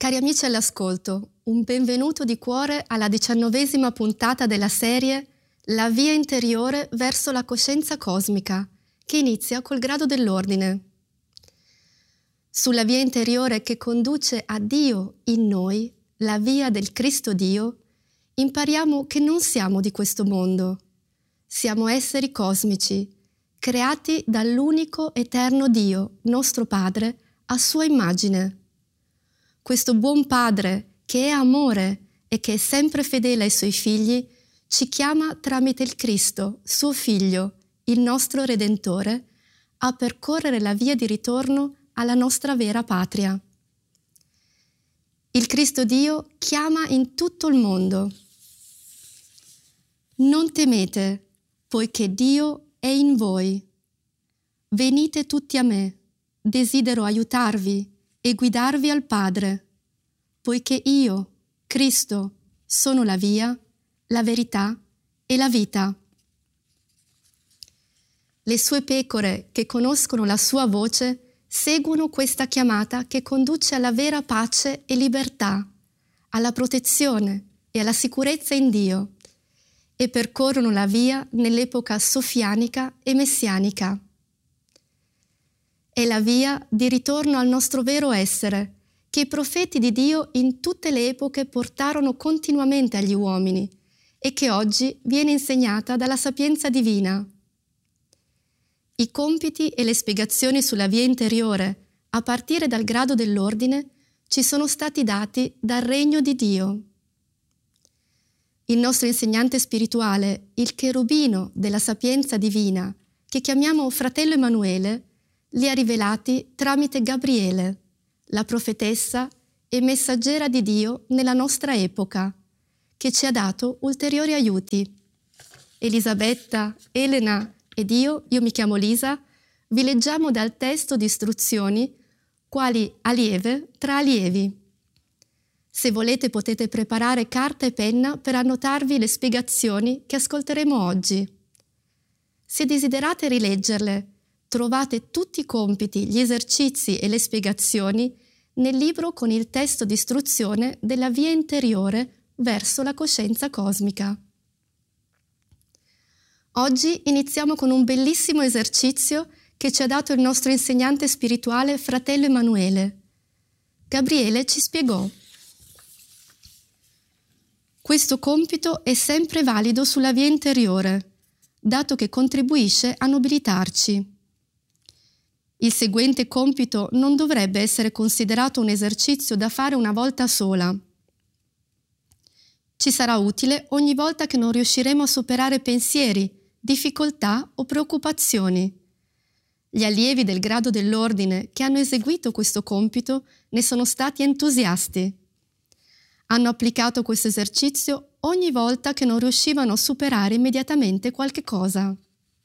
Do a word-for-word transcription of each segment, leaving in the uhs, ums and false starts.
Cari amici all'ascolto, un benvenuto di cuore alla diciannovesima puntata della serie La via interiore verso la coscienza cosmica, che inizia col grado dell'ordine. Sulla via interiore che conduce a Dio in noi, la via del Cristo Dio, impariamo che non siamo di questo mondo. Siamo esseri cosmici, creati dall'unico eterno Dio, nostro Padre, a sua immagine. Questo buon Padre, che è amore e che è sempre fedele ai suoi figli, ci chiama tramite il Cristo, suo Figlio, il nostro Redentore, a percorrere la via di ritorno alla nostra vera patria. Il Cristo Dio chiama in tutto il mondo. Non temete, poiché Dio è in voi. Venite tutti a me, desidero aiutarvi e guidarvi al Padre, poiché io, Cristo, sono la via, la verità e la vita. Le sue pecore che conoscono la sua voce seguono questa chiamata che conduce alla vera pace e libertà, alla protezione e alla sicurezza in Dio, e percorrono la via nell'epoca sofianica e messianica. È la via di ritorno al nostro vero essere, che i profeti di Dio in tutte le epoche portarono continuamente agli uomini e che oggi viene insegnata dalla sapienza divina. I compiti e le spiegazioni sulla via interiore, a partire dal grado dell'ordine, ci sono stati dati dal regno di Dio. Il nostro insegnante spirituale, il cherubino della sapienza divina, che chiamiamo fratello Emanuele, li ha rivelati tramite Gabriele, la profetessa e messaggera di Dio nella nostra epoca, che ci ha dato ulteriori aiuti. Elisabetta, Elena ed io, io mi chiamo Lisa, vi leggiamo dal testo di istruzioni quali allieve tra allievi. Se volete potete preparare carta e penna per annotarvi le spiegazioni che ascolteremo oggi. Se desiderate rileggerle, trovate tutti i compiti, gli esercizi e le spiegazioni nel libro con il testo di istruzione della via interiore verso la coscienza cosmica. Oggi iniziamo con un bellissimo esercizio che ci ha dato il nostro insegnante spirituale fratello Emanuele. Gabriele ci spiegò. Questo compito è sempre valido sulla via interiore, dato che contribuisce a nobilitarci. Il seguente compito non dovrebbe essere considerato un esercizio da fare una volta sola. Ci sarà utile ogni volta che non riusciremo a superare pensieri, difficoltà o preoccupazioni. Gli allievi del grado dell'ordine che hanno eseguito questo compito ne sono stati entusiasti. Hanno applicato questo esercizio ogni volta che non riuscivano a superare immediatamente qualche cosa.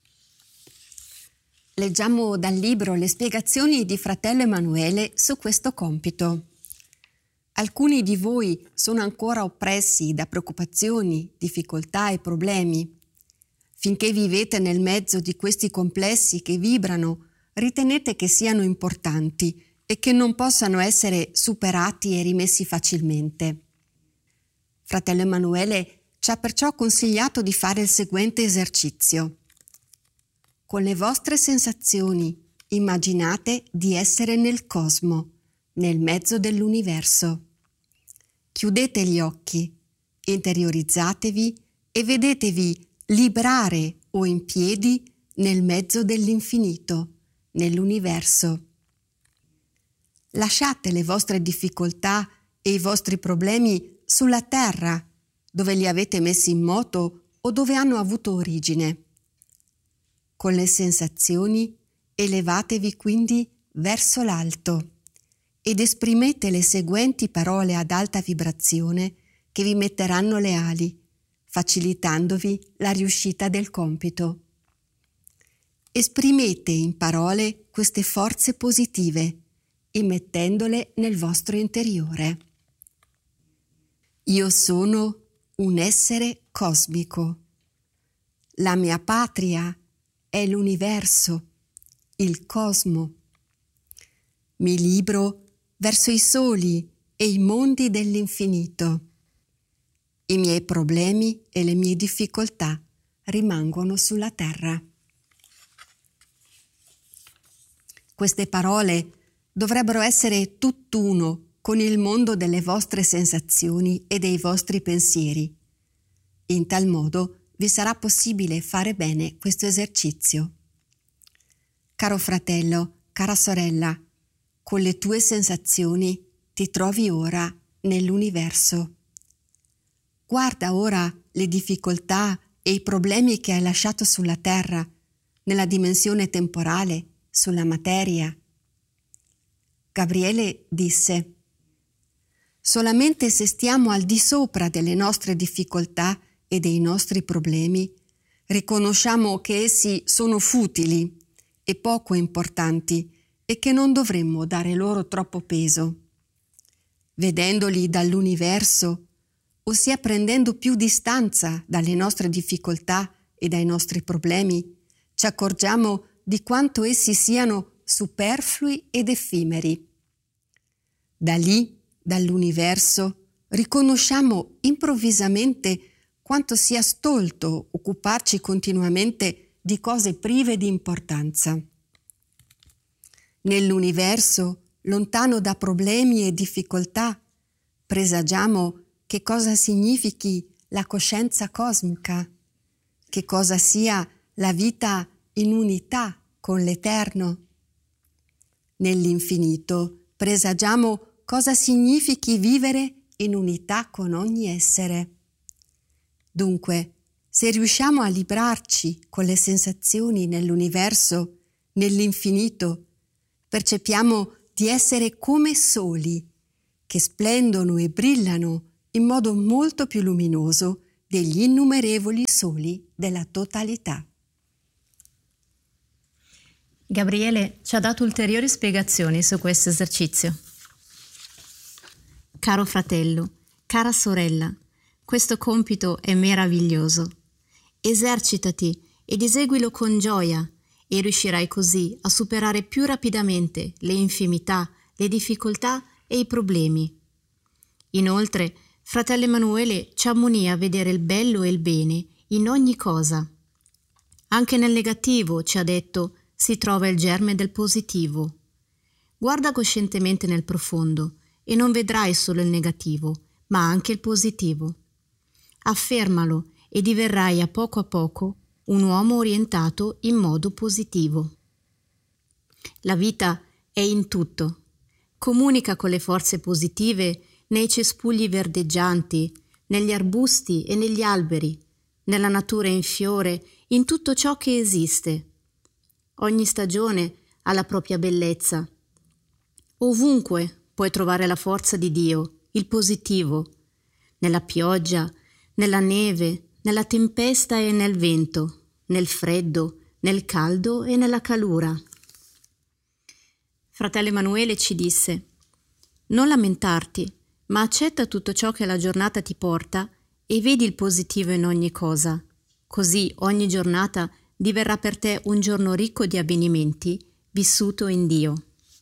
Leggiamo dal libro le spiegazioni di fratello Emanuele su questo compito. Alcuni di voi sono ancora oppressi da preoccupazioni, difficoltà e problemi. Finché vivete nel mezzo di questi complessi che vibrano, ritenete che siano importanti e che non possano essere superati e rimessi facilmente. Fratello Emanuele ci ha perciò consigliato di fare il seguente esercizio. Con le vostre sensazioni immaginate di essere nel cosmo, nel mezzo dell'universo. Chiudete gli occhi, interiorizzatevi e vedetevi librare o in piedi nel mezzo dell'infinito, nell'universo. Lasciate le vostre difficoltà e i vostri problemi sulla terra, dove li avete messi in moto o dove hanno avuto origine. Con le sensazioni elevatevi quindi verso l'alto ed esprimete le seguenti parole ad alta vibrazione che vi metteranno le ali, facilitandovi la riuscita del compito. Esprimete in parole queste forze positive, immettendole nel vostro interiore. Io sono un essere cosmico. La mia patria è l'universo, il cosmo. Mi libro verso i soli e i mondi dell'infinito. I miei problemi e le mie difficoltà rimangono sulla terra. Queste parole dovrebbero essere tutt'uno con il mondo delle vostre sensazioni e dei vostri pensieri. In tal modo vi sarà possibile fare bene questo esercizio. Caro fratello, cara sorella, con le tue sensazioni ti trovi ora nell'universo. Guarda ora le difficoltà e i problemi che hai lasciato sulla terra, nella dimensione temporale, sulla materia. Gabriele disse: solamente se stiamo al di sopra delle nostre difficoltà e dei nostri problemi, riconosciamo che essi sono futili e poco importanti e che non dovremmo dare loro troppo peso. Vedendoli dall'universo, ossia prendendo più distanza dalle nostre difficoltà e dai nostri problemi, ci accorgiamo di quanto essi siano superflui ed effimeri. Da lì, dall'universo, riconosciamo improvvisamente quanto sia stolto occuparci continuamente di cose prive di importanza. Nell'universo, lontano da problemi e difficoltà, presagiamo che cosa significhi la coscienza cosmica, che cosa sia la vita in unità con l'Eterno. Nell'infinito presagiamo cosa significhi vivere in unità con ogni essere. Dunque, se riusciamo a librarci con le sensazioni nell'universo, nell'infinito, percepiamo di essere come soli, che splendono e brillano in modo molto più luminoso degli innumerevoli soli della totalità. Gabriele ci ha dato ulteriori spiegazioni su questo esercizio. Caro fratello, cara sorella, questo compito è meraviglioso. Esercitati ed eseguilo con gioia e riuscirai così a superare più rapidamente le infimità, le difficoltà e i problemi. Inoltre, fratello Emanuele ci ammonì a vedere il bello e il bene in ogni cosa. Anche nel negativo, ci ha detto, si trova il germe del positivo. Guarda coscientemente nel profondo e non vedrai solo il negativo, ma anche il positivo. Affermalo e diverrai a poco a poco un uomo orientato in modo positivo. La vita è in tutto. Comunica con le forze positive nei cespugli verdeggianti, negli arbusti e negli alberi, nella natura in fiore, in tutto ciò che esiste. Ogni stagione ha la propria bellezza. Ovunque puoi trovare la forza di Dio, il positivo, nella pioggia, nella neve, nella tempesta e nel vento, nel freddo, nel caldo e nella calura. Fratello Emanuele ci disse: non lamentarti, ma accetta tutto ciò che la giornata ti porta e vedi il positivo in ogni cosa. Così ogni giornata diverrà per te un giorno ricco di avvenimenti, vissuto in Dio.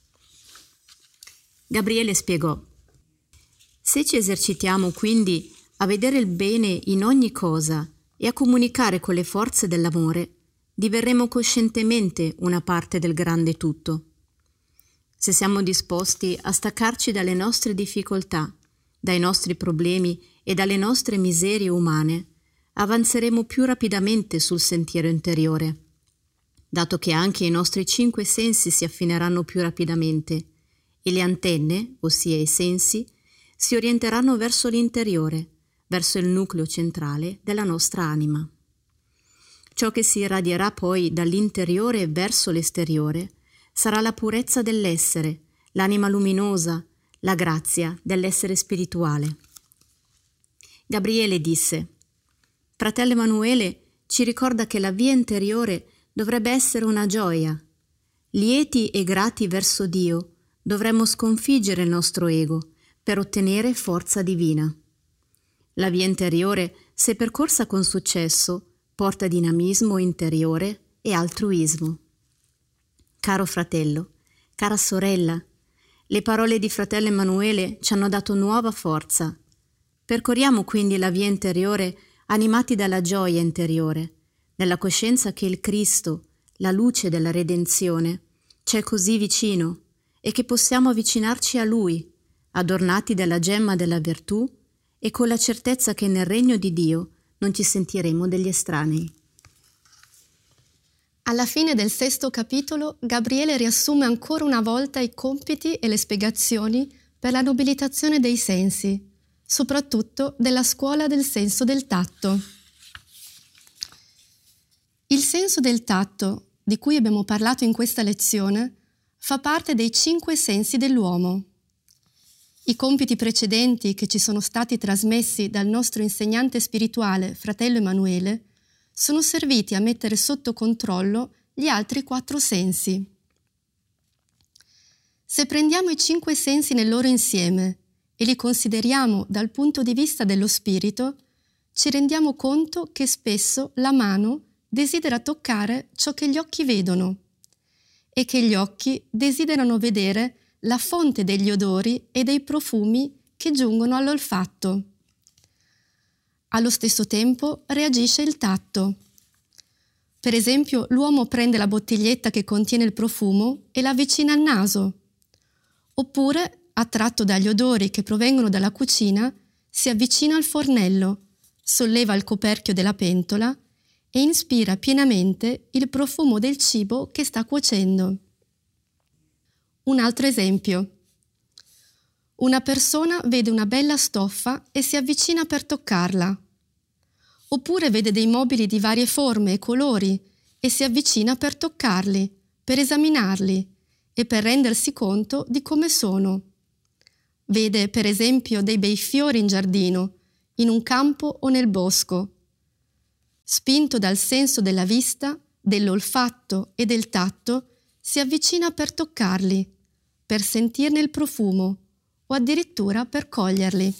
Gabriele spiegò: se ci esercitiamo quindi a vedere il bene in ogni cosa e a comunicare con le forze dell'amore, diverremo coscientemente una parte del grande tutto. Se siamo disposti a staccarci dalle nostre difficoltà, dai nostri problemi e dalle nostre miserie umane, avanzeremo più rapidamente sul sentiero interiore, dato che anche i nostri cinque sensi si affineranno più rapidamente e le antenne, ossia i sensi, si orienteranno verso l'interiore, verso il nucleo centrale della nostra anima. Ciò che si irradierà poi dall'interiore verso l'esteriore sarà la purezza dell'essere, l'anima luminosa, la grazia dell'essere spirituale. Gabriele disse: fratello Emanuele ci ricorda che la via interiore dovrebbe essere una gioia. Lieti e grati verso Dio, dovremmo sconfiggere il nostro ego per ottenere forza divina. La via interiore, se percorsa con successo, porta dinamismo interiore e altruismo. Caro fratello, cara sorella, Le parole di fratello Emanuele ci hanno dato nuova forza. Percorriamo quindi la via interiore animati dalla gioia interiore, nella coscienza che il Cristo, la luce della redenzione, c'è così vicino e che possiamo avvicinarci a Lui, adornati dalla gemma della virtù e con la certezza che nel regno di Dio non ci sentiremo degli estranei. Alla fine del sesto capitolo, Gabriele riassume ancora una volta i compiti e le spiegazioni per la nobilitazione dei sensi, soprattutto della scuola del senso del tatto. Il senso del tatto, di cui abbiamo parlato in questa lezione, fa parte dei cinque sensi dell'uomo. I compiti precedenti che ci sono stati trasmessi dal nostro insegnante spirituale, fratello Emanuele, sono serviti a mettere sotto controllo gli altri quattro sensi. Se prendiamo i cinque sensi nel loro insieme e li consideriamo dal punto di vista dello spirito, ci rendiamo conto che spesso la mano desidera toccare ciò che gli occhi vedono e che gli occhi desiderano vedere la fonte degli odori e dei profumi che giungono all'olfatto. Allo stesso tempo reagisce il tatto. Per esempio, l'uomo prende la bottiglietta che contiene il profumo e la avvicina al naso. Oppure, attratto dagli odori che provengono dalla cucina, si avvicina al fornello, solleva il coperchio della pentola e inspira pienamente il profumo del cibo che sta cuocendo. Un altro esempio. Una persona vede una bella stoffa e si avvicina per toccarla. Oppure vede dei mobili di varie forme e colori e si avvicina per toccarli, per esaminarli e per rendersi conto di come sono. Vede, per esempio, dei bei fiori in giardino, in un campo o nel bosco. Spinto dal senso della vista, dell'olfatto e del tatto, si avvicina per toccarli, per sentirne il profumo o addirittura per coglierli.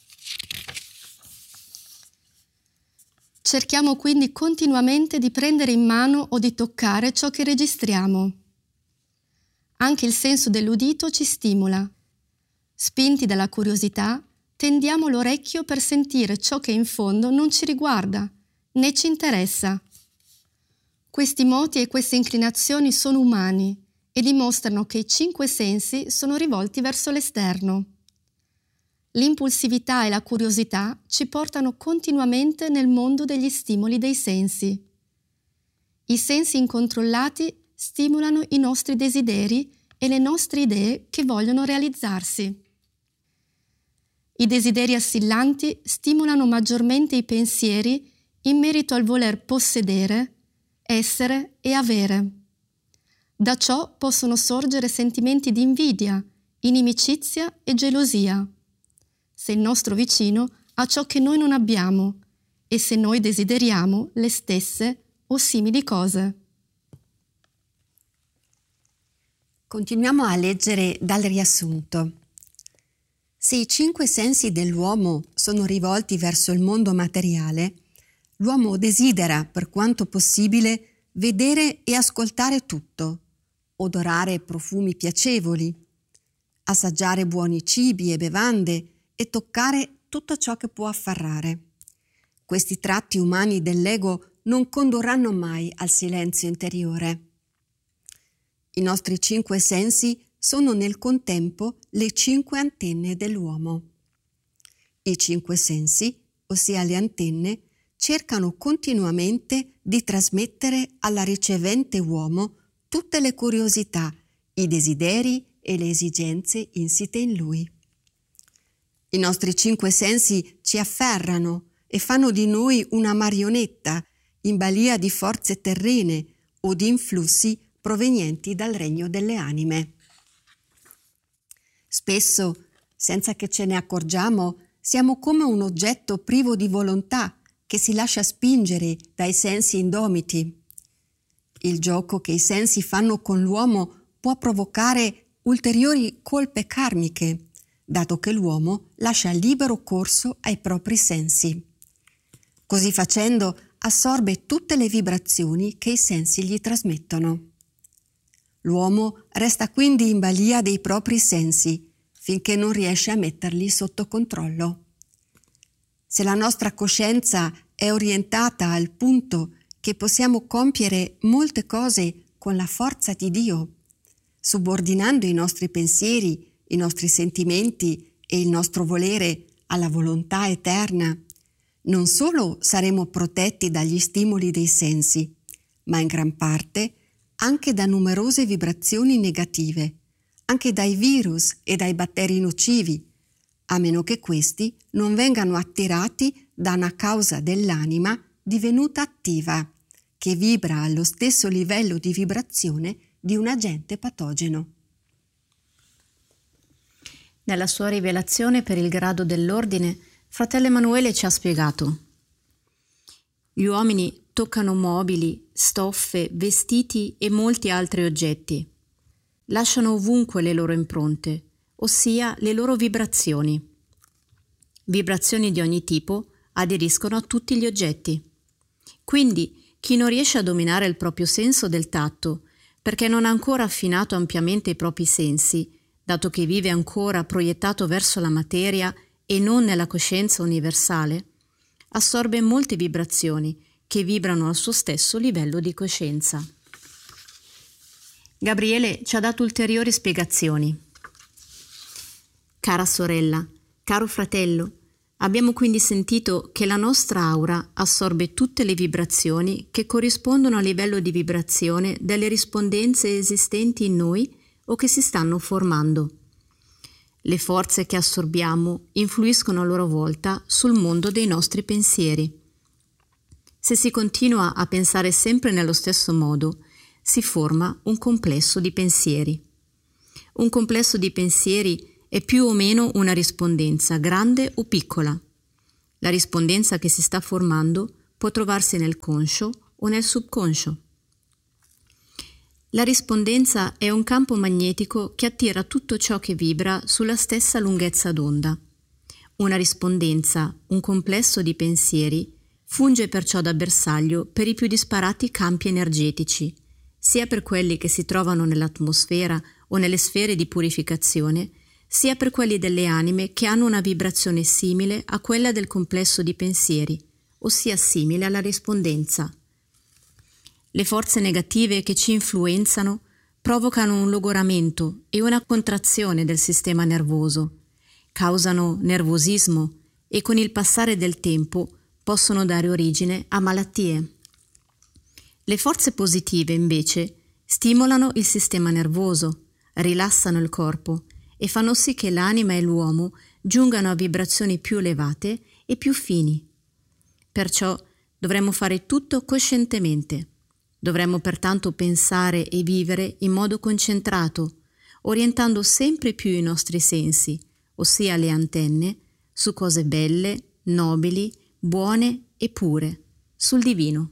Cerchiamo quindi continuamente di prendere in mano o di toccare ciò che registriamo. Anche il senso dell'udito ci stimola. Spinti dalla curiosità, tendiamo l'orecchio per sentire ciò che in fondo non ci riguarda, né ci interessa. Questi moti e queste inclinazioni sono umani e dimostrano che i cinque sensi sono rivolti verso l'esterno. L'impulsività e la curiosità ci portano continuamente nel mondo degli stimoli dei sensi. I sensi incontrollati stimolano i nostri desideri e le nostre idee che vogliono realizzarsi. I desideri assillanti stimolano maggiormente i pensieri in merito al voler possedere, essere e avere. Da ciò possono sorgere sentimenti di invidia, inimicizia e gelosia, se il nostro vicino ha ciò che noi non abbiamo e se noi desideriamo le stesse o simili cose. Continuiamo a leggere dal riassunto. Se i cinque sensi dell'uomo sono rivolti verso il mondo materiale, l'uomo desidera, per quanto possibile, vedere e ascoltare tutto, odorare profumi piacevoli, assaggiare buoni cibi e bevande e toccare tutto ciò che può afferrare. Questi tratti umani dell'ego non condurranno mai al silenzio interiore. I nostri cinque sensi sono nel contempo le cinque antenne dell'uomo. I cinque sensi, ossia le antenne, cercano continuamente di trasmettere alla ricevente uomo tutte le curiosità, i desideri e le esigenze insite in lui. I nostri cinque sensi ci afferrano e fanno di noi una marionetta in balia di forze terrene o di influssi provenienti dal regno delle anime. Spesso, senza che ce ne accorgiamo, siamo come un oggetto privo di volontà che si lascia spingere dai sensi indomiti. Il gioco che i sensi fanno con l'uomo può provocare ulteriori colpe karmiche, dato che l'uomo lascia libero corso ai propri sensi. Così facendo assorbe tutte le vibrazioni che i sensi gli trasmettono. L'uomo resta quindi in balia dei propri sensi finché non riesce a metterli sotto controllo. Se la nostra coscienza è orientata al punto che possiamo compiere molte cose con la forza di Dio, subordinando i nostri pensieri, i nostri sentimenti e il nostro volere alla volontà eterna, non solo saremo protetti dagli stimoli dei sensi, ma in gran parte anche da numerose vibrazioni negative, anche dai virus e dai batteri nocivi, a meno che questi non vengano attirati da una causa dell'anima divenuta attiva, che vibra allo stesso livello di vibrazione di un agente patogeno. Nella sua rivelazione per il grado dell'ordine, fratello Emanuele ci ha spiegato: gli uomini toccano mobili, stoffe, vestiti e molti altri oggetti. Lasciano ovunque le loro impronte, ossia le loro vibrazioni. Vibrazioni di ogni tipo aderiscono a tutti gli oggetti. Quindi chi non riesce a dominare il proprio senso del tatto, perché non ha ancora affinato ampiamente i propri sensi, dato che vive ancora proiettato verso la materia e non nella coscienza universale, assorbe molte vibrazioni che vibrano al suo stesso livello di coscienza. Gabriele ci ha dato ulteriori spiegazioni. Cara sorella, caro fratello, abbiamo quindi sentito che la nostra aura assorbe tutte le vibrazioni che corrispondono al livello di vibrazione delle rispondenze esistenti in noi o che si stanno formando. Le forze che assorbiamo influiscono a loro volta sul mondo dei nostri pensieri. Se si continua a pensare sempre nello stesso modo, si forma un complesso di pensieri. Un complesso di pensieri è più o meno una rispondenza, grande o piccola. La rispondenza che si sta formando può trovarsi nel conscio o nel subconscio. La rispondenza è un campo magnetico che attira tutto ciò che vibra sulla stessa lunghezza d'onda. Una rispondenza, un complesso di pensieri, funge perciò da bersaglio per i più disparati campi energetici, sia per quelli che si trovano nell'atmosfera o nelle sfere di purificazione, sia per quelli delle anime che hanno una vibrazione simile a quella del complesso di pensieri, ossia simile alla rispondenza. Le forze negative che ci influenzano provocano un logoramento e una contrazione del sistema nervoso, causano nervosismo e con il passare del tempo possono dare origine a malattie. Le forze positive, invece, stimolano il sistema nervoso, rilassano il corpo e fanno sì che l'anima e l'uomo giungano a vibrazioni più elevate e più fini. Perciò dovremmo fare tutto coscientemente. Dovremmo pertanto pensare e vivere in modo concentrato, orientando sempre più i nostri sensi, ossia le antenne, su cose belle, nobili, buone e pure, sul divino.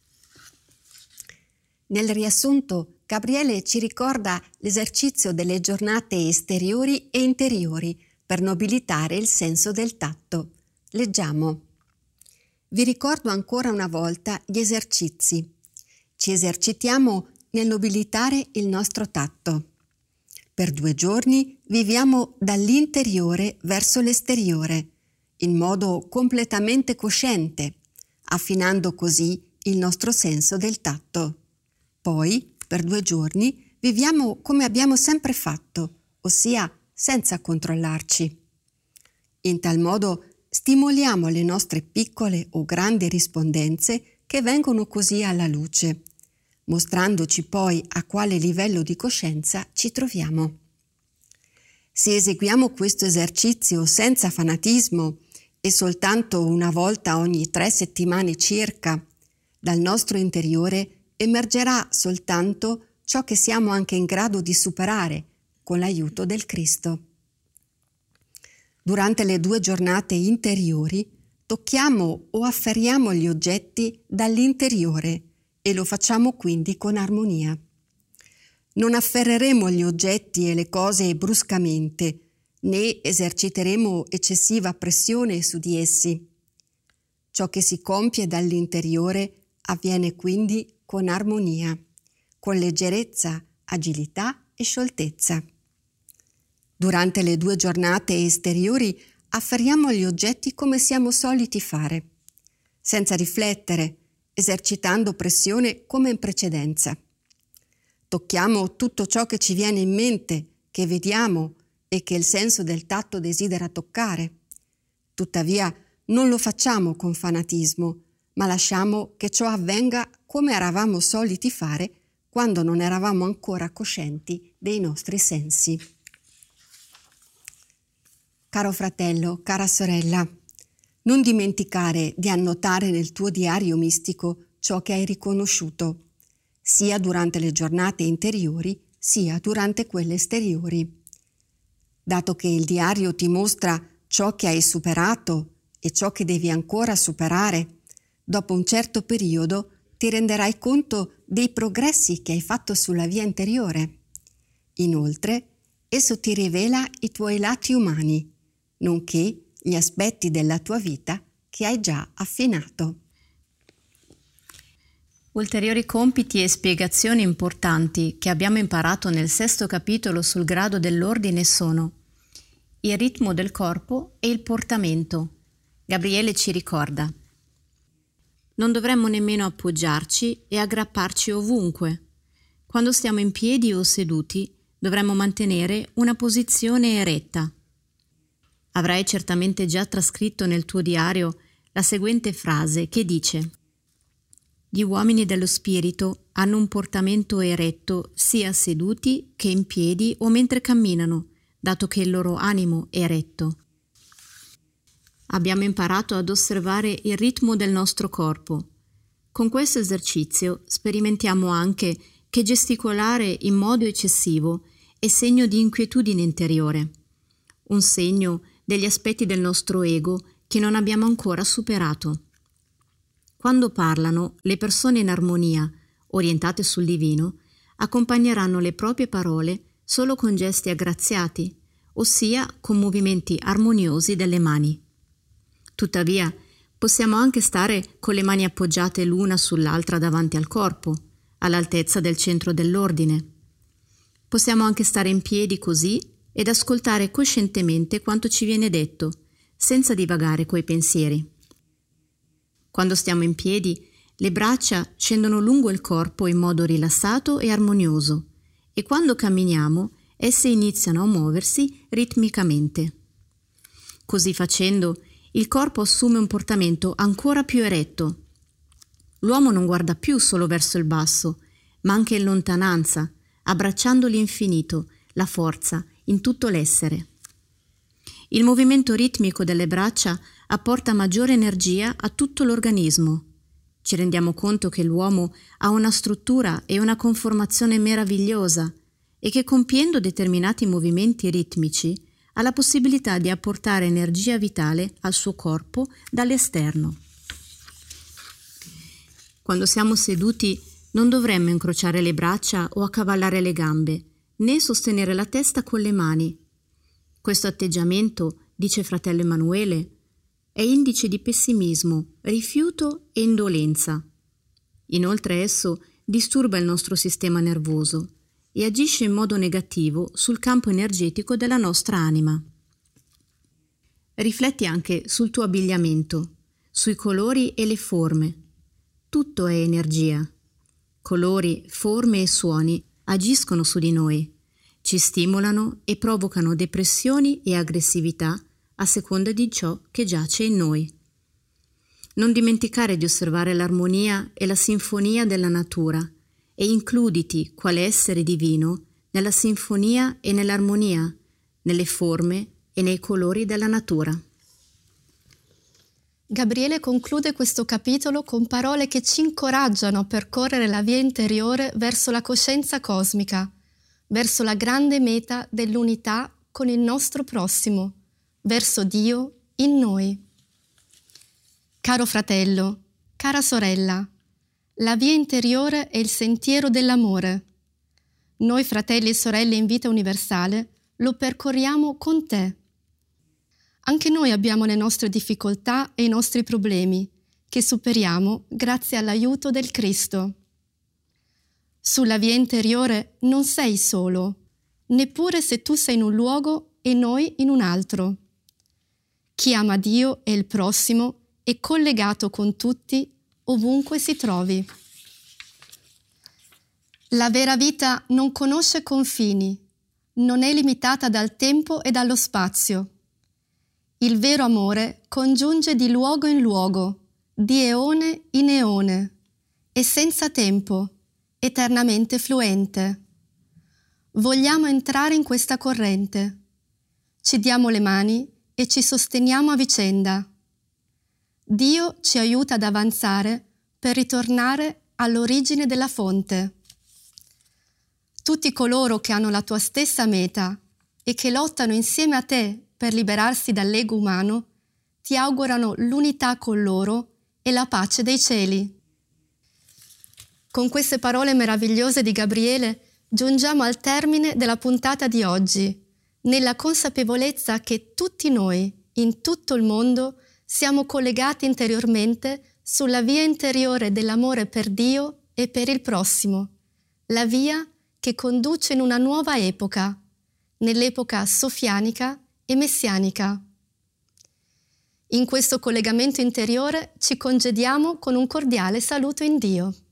Nel riassunto, Gabriele ci ricorda l'esercizio delle giornate esteriori e interiori per nobilitare il senso del tatto. Leggiamo. Vi ricordo ancora una volta gli esercizi. Ci esercitiamo nel nobilitare il nostro tatto. Per due giorni viviamo dall'interiore verso l'esteriore, in modo completamente cosciente, affinando così il nostro senso del tatto. Poi, per due giorni, viviamo come abbiamo sempre fatto, ossia senza controllarci. In tal modo stimoliamo le nostre piccole o grandi rispondenze che vengono così alla luce, mostrandoci poi a quale livello di coscienza ci troviamo. Se eseguiamo questo esercizio senza fanatismo e soltanto una volta ogni tre settimane circa, dal nostro interiore emergerà soltanto ciò che siamo anche in grado di superare con l'aiuto del Cristo. Durante le due giornate interiori tocchiamo o afferriamo gli oggetti dall'interiore e lo facciamo quindi con armonia. Non afferreremo gli oggetti e le cose bruscamente, né eserciteremo eccessiva pressione su di essi. Ciò che si compie dall'interiore avviene quindi con armonia, con leggerezza, agilità e scioltezza. Durante le due giornate esteriori afferriamo gli oggetti come siamo soliti fare, senza riflettere, esercitando pressione come in precedenza. Tocchiamo tutto ciò che ci viene in mente, che vediamo e che il senso del tatto desidera toccare. Tuttavia non lo facciamo con fanatismo, ma lasciamo che ciò avvenga come eravamo soliti fare quando non eravamo ancora coscienti dei nostri sensi. Caro fratello, cara sorella, non dimenticare di annotare nel tuo diario mistico ciò che hai riconosciuto, sia durante le giornate interiori, sia durante quelle esteriori. Dato che il diario ti mostra ciò che hai superato e ciò che devi ancora superare, dopo un certo periodo ti renderai conto dei progressi che hai fatto sulla via interiore. Inoltre, esso ti rivela i tuoi lati umani, nonché gli aspetti della tua vita che hai già affinato. Ulteriori compiti e spiegazioni importanti che abbiamo imparato nel sesto capitolo sul grado dell'ordine sono il ritmo del corpo e il portamento. Gabriele ci ricorda: non dovremmo nemmeno appoggiarci e aggrapparci ovunque. Quando stiamo in piedi o seduti, dovremmo mantenere una posizione eretta. Avrai certamente già trascritto nel tuo diario la seguente frase che dice: gli uomini dello spirito hanno un portamento eretto sia seduti che in piedi o mentre camminano, dato che il loro animo è eretto. Abbiamo imparato ad osservare il ritmo del nostro corpo. Con questo esercizio sperimentiamo anche che gesticolare in modo eccessivo è segno di inquietudine interiore, un segno degli aspetti del nostro ego che non abbiamo ancora superato. Quando parlano, le persone in armonia, orientate sul divino, accompagneranno le proprie parole solo con gesti aggraziati, ossia con movimenti armoniosi delle mani. Tuttavia, possiamo anche stare con le mani appoggiate l'una sull'altra davanti al corpo, all'altezza del centro dell'ordine. Possiamo anche stare in piedi così ed ascoltare coscientemente quanto ci viene detto, senza divagare coi pensieri. Quando stiamo in piedi, le braccia scendono lungo il corpo in modo rilassato e armonioso, e quando camminiamo, esse iniziano a muoversi ritmicamente. Così facendo, il corpo assume un portamento ancora più eretto. L'uomo non guarda più solo verso il basso, ma anche in lontananza, abbracciando l'infinito, la forza, in tutto l'essere. Il movimento ritmico delle braccia apporta maggiore energia a tutto l'organismo. Ci rendiamo conto che l'uomo ha una struttura e una conformazione meravigliosa e che compiendo determinati movimenti ritmici ha la possibilità di apportare energia vitale al suo corpo dall'esterno. Quando siamo seduti non dovremmo incrociare le braccia o accavallare le gambe, né sostenere la testa con le mani. Questo atteggiamento, dice fratello Emanuele, è indice di pessimismo, rifiuto e indolenza. Inoltre esso disturba il nostro sistema nervoso e agisce in modo negativo sul campo energetico della nostra anima. Rifletti anche sul tuo abbigliamento, sui colori e le forme. Tutto è energia. Colori, forme e suoni agiscono su di noi, ci stimolano e provocano depressioni e aggressività a seconda di ciò che giace in noi. Non dimenticare di osservare l'armonia e la sinfonia della natura e includiti quale essere divino nella sinfonia e nell'armonia, nelle forme e nei colori della natura. Gabriele conclude questo capitolo con parole che ci incoraggiano a percorrere la via interiore verso la coscienza cosmica, verso la grande meta dell'unità con il nostro prossimo, verso Dio in noi. Caro fratello, cara sorella, la via interiore è il sentiero dell'amore. Noi fratelli e sorelle in vita universale lo percorriamo con te. Anche noi abbiamo le nostre difficoltà e i nostri problemi, che superiamo grazie all'aiuto del Cristo. Sulla via interiore non sei solo, neppure se tu sei in un luogo e noi in un altro. Chi ama Dio e il prossimo è collegato con tutti ovunque si trovi. La vera vita non conosce confini, non è limitata dal tempo e dallo spazio. Il vero amore congiunge di luogo in luogo, di eone in eone, è senza tempo, eternamente fluente. Vogliamo entrare in questa corrente. Ci diamo le mani e ci sosteniamo a vicenda. Dio ci aiuta ad avanzare per ritornare all'origine della fonte. Tutti coloro che hanno la tua stessa meta e che lottano insieme a te per liberarsi dall'ego umano, ti augurano l'unità con loro e la pace dei cieli. Con queste parole meravigliose di Gabriele giungiamo al termine della puntata di oggi, nella consapevolezza che tutti noi, in tutto il mondo, siamo collegati interiormente sulla via interiore dell'amore per Dio e per il prossimo, la via che conduce in una nuova epoca, nell'epoca sofianica e messianica. In questo collegamento interiore ci congediamo con un cordiale saluto in Dio.